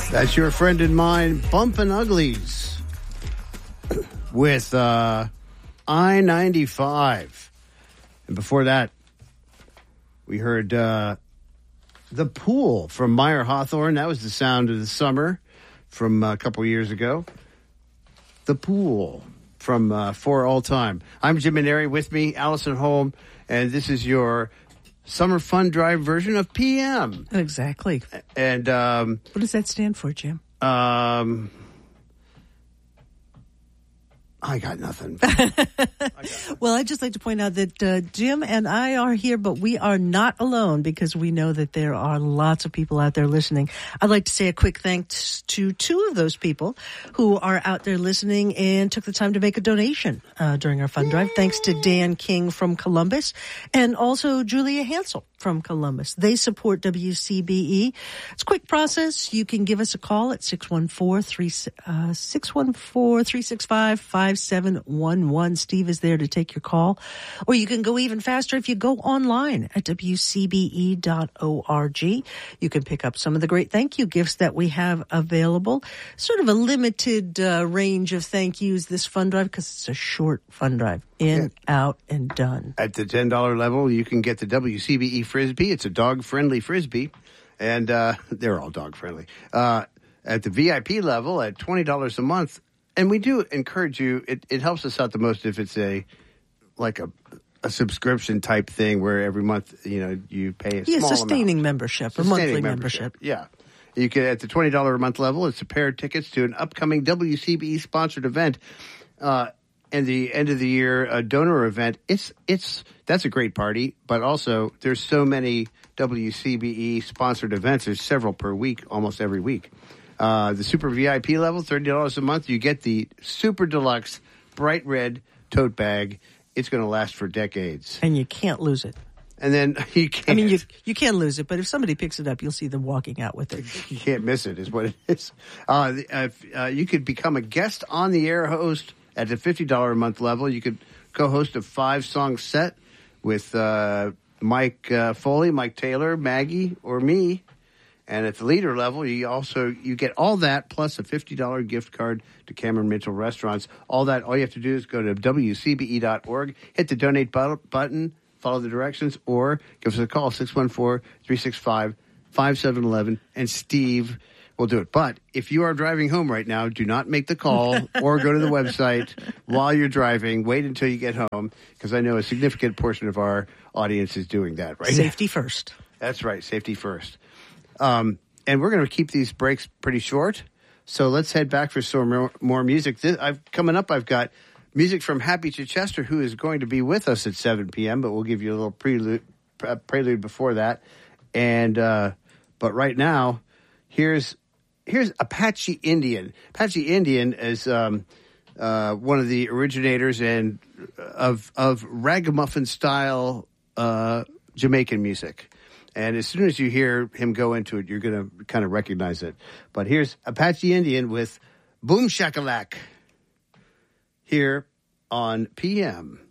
That's your friend and mine, Bumpin' Uglies, with I-95. And before that, we heard The Pool from Meyer Hawthorne. That was the sound of the summer from a couple years ago. The Pool from For All Time. I'm Jim Maneri, with me, Allison Holm, and this is your Summer Fun Drive version of PM. Exactly. And what does that stand for, Jim? I got nothing. Well, I'd just like to point out that Jim and I are here, but we are not alone because we know that there are lots of people out there listening. I'd like to say a quick thanks to two of those people who are out there listening and took the time to make a donation during our fund drive. Thanks to Dan King from Columbus and also Julia Hansel from Columbus. They support WCBE. It's a quick process. You can give us a call at 614-365-5711. Steve is there to take your call. Or you can go even faster if you go online at WCBE.org. You can pick up some of the great thank you gifts that we have available. Sort of a limited range of thank yous this fund drive because it's a short fund drive. Out, and done. At the $10 level, you can get the WCBE Frisbee. It's a dog-friendly Frisbee, and they're all dog-friendly. At the VIP level, at $20 a month, and we do encourage you, it helps us out the most if it's a subscription type thing where every month, you pay a small amount. Sustaining membership, or monthly membership. Yeah. You can, at the $20 a month level, it's a pair of tickets to an upcoming WCBE sponsored event. And the end of the year donor event, that's a great party, but also there's so many WCBE sponsored events. There's several per week, almost every week. The super VIP level, $30 a month, you get the super deluxe bright red tote bag. It's going to last for decades. And you can't lose it. And then you can't. I mean, you can lose it, but if somebody picks it up, you'll see them walking out with it. You can't miss it, is what it is. You could become a guest on the air host. At the $50 a month level, you could co-host a 5-song set with Mike Foley, Mike Taylor, Maggie, or me. And at the leader level, you get all that plus a $50 gift card to Cameron Mitchell Restaurants. All you have to do is go to WCBE.org, hit the donate button, follow the directions, or give us a call, 614-365-5711, and Steve will do it. But if you are driving home right now, do not make the call or go to the website while you're driving. Wait until you get home, because I know a significant portion of our audience is doing that right now. Safety first. That's right, safety first. And we're going to keep these breaks pretty short, so let's head back for some more music. Coming up, I've got music from Happy Chichester, who is going to be with us at 7 p.m., but we'll give you a little prelude before that. And but right now, here's Apache Indian. Apache Indian is one of the originators and of ragamuffin style Jamaican music. And as soon as you hear him go into it, you're going to kind of recognize it. But here's Apache Indian with Boom Shakalak here on PM.